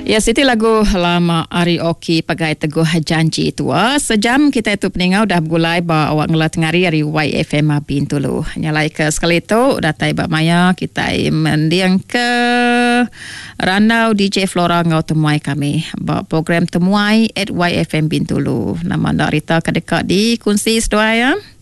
Ya, siti lagu lama Arioki Pagai Teguh Janji Tua. Sejam kita itu peningau dah bergulai bawa awak ngelat ngari dari YFM Bintulu. Nyalai ke sekali itu datai Mbak Maya kita mendiang ke Ranau DJ Flora ngau temuai kami. Bawa program temuai at YFM Bintulu. Nama anda Rita kedekat di kunci sedua ya.